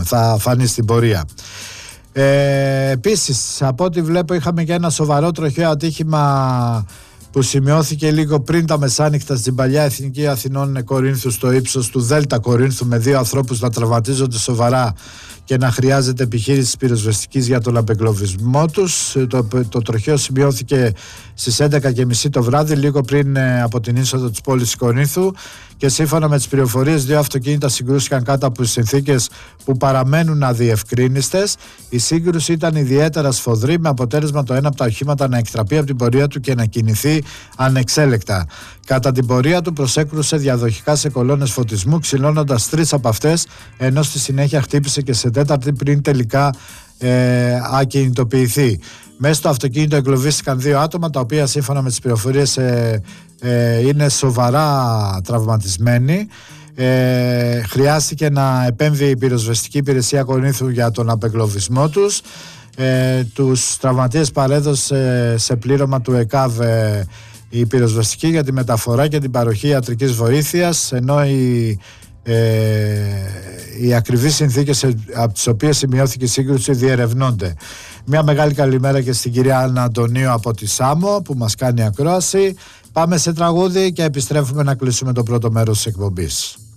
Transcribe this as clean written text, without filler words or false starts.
θα φανεί στην πορεία. Επίσης, από ό,τι βλέπω, είχαμε και ένα σοβαρό τροχαίο ατύχημα που σημειώθηκε λίγο πριν τα μεσάνυχτα στην παλιά Εθνική Αθηνών Κορίνθου, στο ύψος του Δέλτα Κορίνθου, με 2 ανθρώπους να τραυματίζονται σοβαρά και να χρειάζεται επιχείρηση πυροσβεστικής για τον απεγκλωβισμό τους. Το τροχαίο σημειώθηκε στις 11:30 το βράδυ, λίγο πριν από την είσοδο της πόλης Κορίνθου, και σύμφωνα με τις πληροφορίες, 2 αυτοκίνητα συγκρούστηκαν κάτω από τις συνθήκες που παραμένουν αδιευκρίνιστες. Η σύγκρουση ήταν ιδιαίτερα σφοδρή, με αποτέλεσμα το ένα από τα οχήματα να εκτραπεί από την πορεία του και να κινηθεί ανεξέλεκτα. Κατά την πορεία του προσέκρουσε διαδοχικά σε κολόνες φωτισμού, ξυλώνοντας 3 από αυτές, ενώ στη συνέχεια χτύπησε και σε 4η πριν τελικά ακινητοποιηθεί. Μέσα στο αυτοκίνητο εγκλωβίστηκαν 2 άτομα, τα οποία σύμφωνα με τις πληροφορίες είναι σοβαρά τραυματισμένοι. Χρειάστηκε να επέμβει η πυροσβεστική υπηρεσία Κορίνθου για τον απεγκλωβισμό τους. Τους τραυματίες παρέδωσε σε πλήρωμα του ΕΚΑΒ η πυροσβεστική για τη μεταφορά και την παροχή ιατρικής βοήθειας, ενώ οι ακριβείς συνθήκες από τις οποίες σημειώθηκε η σύγκρουση διερευνώνται. Μια μεγάλη καλημέρα και στην κυρία Άννα Αντωνίου από τη Σάμο που μας κάνει ακρόαση. Πάμε σε τραγούδι και επιστρέφουμε να κλείσουμε το πρώτο μέρος της εκπομπής.